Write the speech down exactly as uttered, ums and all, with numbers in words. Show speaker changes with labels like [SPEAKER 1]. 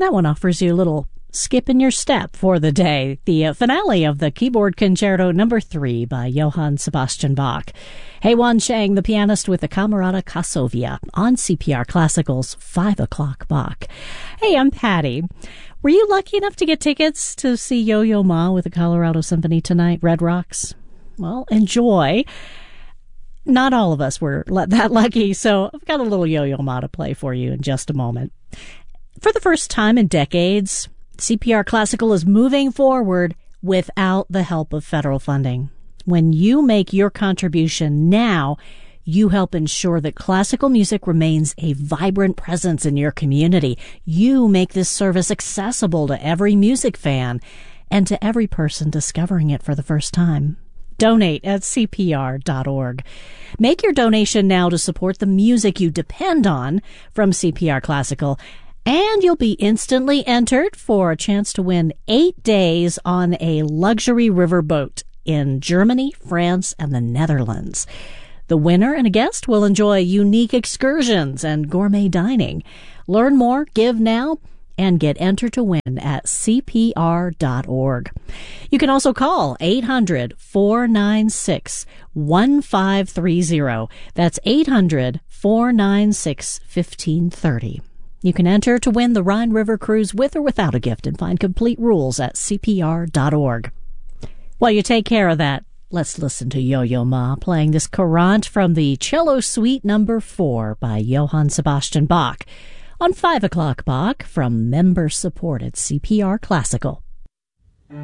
[SPEAKER 1] That one offers you a little skip in your step for the day, the uh, finale of the Keyboard Concerto number three by Johann Sebastian Bach. Hei-Wan Chang, the pianist with the Camerata Casovia on C P R Classical's five o'clock Bach. Hey, I'm Patty. Were you lucky enough to get tickets to see Yo-Yo Ma with the Colorado Symphony tonight, Red Rocks? Well, enjoy. Not all of us were that lucky, so I've got a little Yo-Yo Ma to play for you in just a moment. For the first time in decades, C P R Classical is moving forward without the help of federal funding. When you make your contribution now, you help ensure that classical music remains a vibrant presence in your community. You make this service accessible to every music fan and to every person discovering it for the first time. Donate at C P R dot org. Make your donation now to support the music you depend on from C P R Classical, and you'll be instantly entered for a chance to win eight days on a luxury river boat in Germany, France, and the Netherlands. The winner and a guest will enjoy unique excursions and gourmet dining. Learn more, give now, and get entered to win at C P R dot org. You can also call eight hundred, four nine six, one five three zero. That's eight hundred, four nine six, one five three zero. You can enter to win the Rhine River Cruise with or without a gift and find complete rules at C P R dot org. While you take care of that, let's listen to Yo-Yo Ma playing this Courante from the Cello Suite number four by Johann Sebastian Bach on five o'clock Bach from member-supported C P R Classical.